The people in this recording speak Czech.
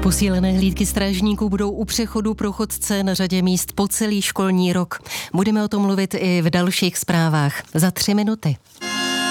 Posílené hlídky strážníků budou u přechodu pro chodce na řadě míst po celý školní rok. Budeme o tom mluvit i v dalších zprávách. Za 3 minuty.